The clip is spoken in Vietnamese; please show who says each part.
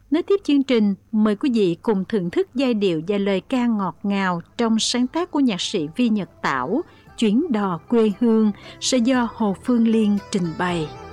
Speaker 1: Nối tiếp chương trình, mời quý vị cùng thưởng thức giai điệu và lời ca ngọt ngào trong sáng tác của nhạc sĩ Vi Nhật Tảo, Chuyến đò quê hương sẽ do Hồ Phương Liên trình bày.